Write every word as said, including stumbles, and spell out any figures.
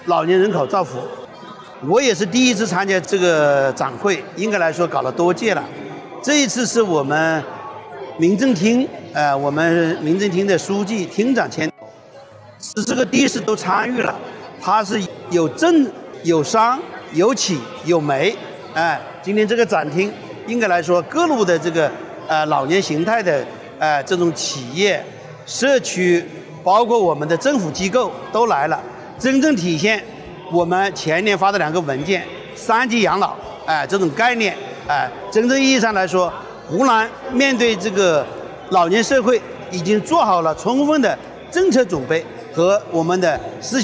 老年人口造福。我也是第一次参加这个展会，应该来说搞了多届了。这一次是我们民政厅，呃，我们民政厅的书记、厅长牵头，十四个地市都参与了。它是有政、有商、有企、有媒，哎、呃，今天这个展厅应该来说，各路的这个呃老年形态的呃这种企业、社区，包括我们的政府机构都来了，真正体现我们前年发的两个文件“三级养老”哎、呃、这种概念哎、呃，真正意义上来说，湖南面对这个老年社会已经做好了充分的政策准备和我们的思想。